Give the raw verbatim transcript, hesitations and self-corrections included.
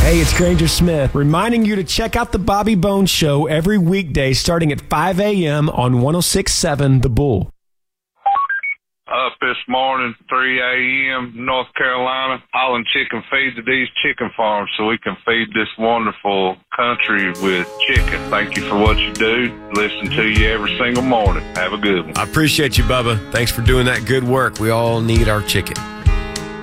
Hey, it's Granger Smith, reminding you to check out the Bobby Bones Show every weekday starting at five a.m. on one oh six point seven The Bull. Up this morning, three a.m., North Carolina, hauling chicken feed to these chicken farms so we can feed this wonderful country with chicken. Thank you for what you do. Listen to you every single morning. Have a good one. I appreciate you, Bubba. Thanks for doing that good work. We all need our chicken.